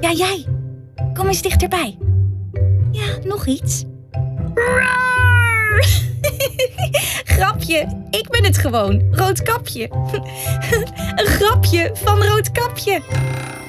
Ja, jij. Kom eens dichterbij. Ja, nog iets. Roar! Grapje, ik ben het gewoon. Roodkapje. Een grapje van Roodkapje.